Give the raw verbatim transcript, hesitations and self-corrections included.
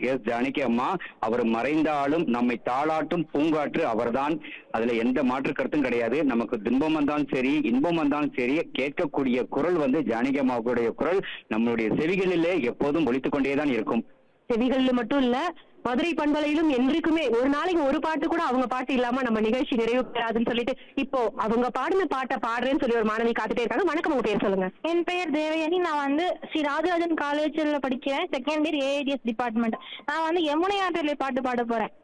S Janaki அம்மா. அவர் மறைந்தாலும் நம்மை தாளாட்டும் பூங்காற்று அவர்தான். அதுல எந்த மாற்று கருத்தும் கிடையாது. நமக்கு துன்பம் வந்தாலும் சரி, இன்பம் வந்தாலும் சரி, கேட்கக்கூடிய குரல் வந்து ஜானகி அம்மாவுடைய குரல் நம்மளுடைய செவிகளிலே எப்போதும் ஒலித்துக் கொண்டேதான் இருக்கும். செவிகள்ல மட்டும் இல்ல, மதுரை பண்பலையிலும் என்றைக்குமே ஒரு நாளைக்கு ஒரு பாட்டு கூட அவங்க பாட்டு இல்லாம நம்ம நிகழ்ச்சி நிறைவு பெறாதுன்னு சொல்லிட்டு இப்போ அவங்க பாடின பாட்டை பாடுறேன்னு சொல்லி ஒரு மாணவி காத்துட்டே இருக்காங்க. வணக்கம், உங்க பேர் சொல்லுங்க. என் பெயர் தேவயானி. நான் வந்து ஸ்ரீ ராஜராஜன் காலேஜ்ல படிக்கிறேன். Second year AIDS department. நான் வந்து யமுனை ஆற்றிலே பாட்டு பாட போறேன்.